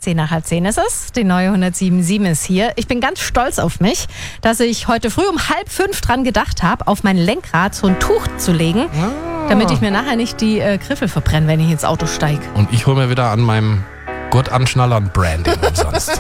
10:10 ist es. Die neue 107.7 ist hier. Ich bin ganz stolz auf mich, dass ich heute früh um 4:30 dran gedacht habe, auf mein Lenkrad so ein Tuch zu legen, damit ich mir nachher nicht die Griffel verbrenne, wenn ich ins Auto steige. Und ich hole mir wieder an meinem Gurt anschnallern Branding umsonst.